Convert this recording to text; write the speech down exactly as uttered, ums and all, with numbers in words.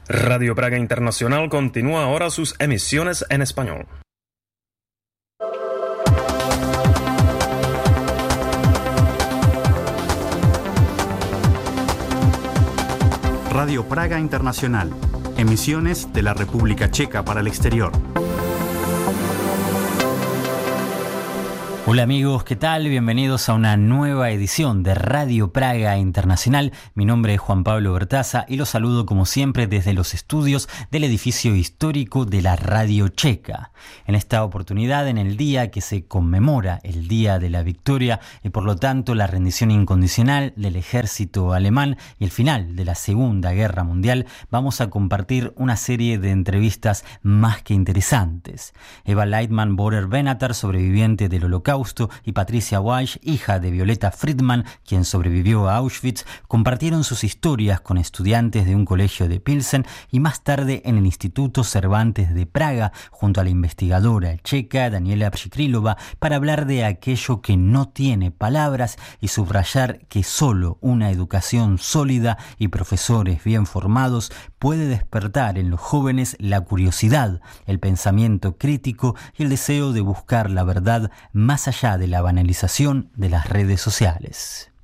Radio Praga Internacional continúa ahora sus emisiones en español. Radio Praga Internacional, emisiones de la República Checa para el exterior. Hola amigos, ¿qué tal? Bienvenidos a una nueva edición de Radio Praga Internacional. Mi nombre es Juan Pablo Bertaza y los saludo como siempre desde los estudios del edificio histórico de la Radio Checa. En esta oportunidad, en el día que se conmemora el Día de la Victoria y por lo tanto la rendición incondicional del ejército alemán y el final de la Segunda Guerra Mundial, vamos a compartir una serie de entrevistas más que interesantes. Eva Leitman Borer-Benatar, sobreviviente del Holocausto, y Patricia Weiss, hija de Violeta Friedman, quien sobrevivió a Auschwitz, compartieron sus historias con estudiantes de un colegio de Pilsen y más tarde en el Instituto Cervantes de Praga, junto a la investigadora checa Daniela Przykrilova, para hablar de aquello que no tiene palabras y subrayar que solo una educación sólida y profesores bien formados puede despertar en los jóvenes la curiosidad, el pensamiento crítico y el deseo de buscar la verdad más allá de la banalización de las redes sociales.